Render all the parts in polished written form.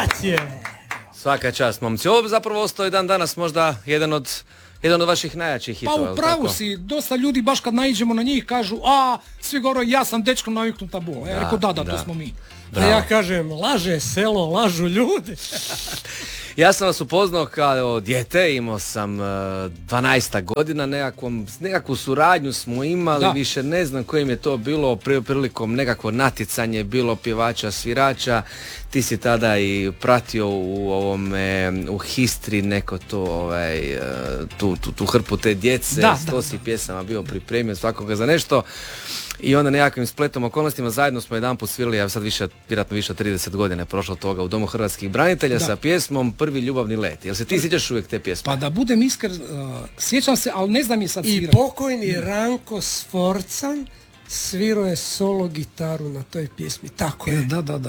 Svaka čast, momci. Ovo zapravo ostao je dan danas možda jedan od vaših najjačih hitova. Pa upravo si, dosta ljudi baš kad naiđemo na njih kažu, svi govore ja sam dečko naviknuta bola. Ja rekao da, to smo mi. A ja kažem, laže selo, lažu ljudi. Ja sam vas upoznao kao dijete, imao sam 12 godina, nekakvu suradnju smo imali, više ne znam kojim je to bilo, prilikom nekakvo natjecanje bilo pjevača, svirača, ti si tada i pratio u Histri neko to, tu hrpu te djece, 100 pjesama bio pripremio svakoga za nešto. I onda nekakvim spletom okolnostima zajedno smo jedanput svirali, ja sad vjerojatno više od 30 godina je prošlo toga u Domu hrvatskih branitelja sa pjesmom Prvi ljubavni let. Jel se ti sjećaš uvijek te pjesme? Pa da budem iskren, sjećam se, ali ne znam je sad svirati. I pokojni Ranko Sforcan svirao je solo gitaru na toj pjesmi. Tako je.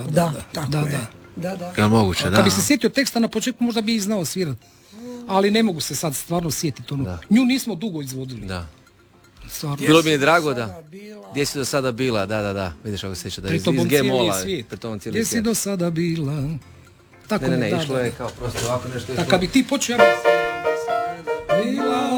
Da. Jel moguće, da? Kad bi se sjetio teksta na početku, možda bi i znao svirati. Ali ne mogu se sad stvarno sjetiti. Nju nismo dugo izvodili. Da. Bilo mi je drago da. Gdje si do sada bila? Da. Vidiš kako se sjeća da iz G-mola. Gdje si do sada bila? Tako ne, išlo je kao prosto ovako nešto. Tako kad bi ti počeo bila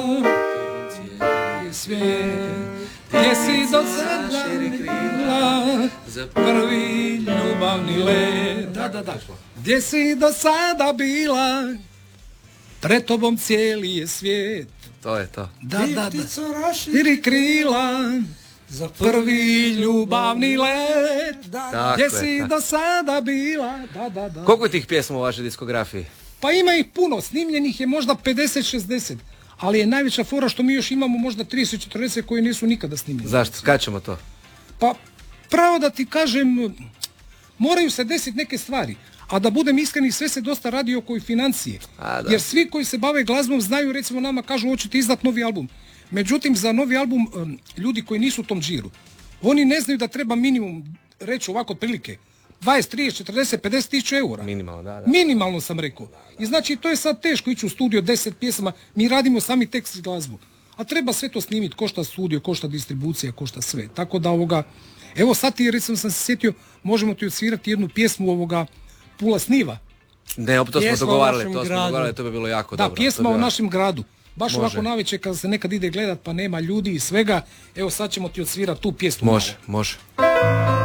svijet, gdje si do sada bila za prvi ljubavni let. Da. Gdje si do sada bila, pred tobom cijeli je svijet. To je to. Da. Širi krila za prvi ljubavni let. Gdje si do sada bila. Da. Koliko je tih pjesma u vašoj diskografiji? Pa ima ih puno, snimljenih je možda 50-60. Ali je najveća fora što mi još imamo možda 30-40 koji nisu nikada snimljeni. Zašto? Skačemo to? Pa pravo da ti kažem, moraju se desiti neke stvari. A da budem iskreni, sve se dosta radi oko i financije. Jer svi koji se bave glazbom znaju, recimo nama kažu hoćete izdati novi album. Međutim, za novi album ljudi koji nisu u tom džiru, oni ne znaju da treba minimum, reći ovako otprilike, 20, 30, 40, 50 tisuća eura. Minimalno, da. Minimalno sam rekao. I znači to je sad teško ići u studio 10 pjesama, mi radimo sami tekst i glazbu. A treba sve to snimiti, košta studio, košta distribucija, košta sve. Tako da evo sad ti recimo sam se sjetio, možemo ti odsvirati jednu pjesmu Pula sniva. Ne, to smo dogovarali, to bi bilo jako dobro. Da, pjesma o našem gradu. Baš ovako navečer kada se nekad ide gledat pa nema ljudi i svega, evo sad ćemo ti odsvirati tu pjesmu. Može.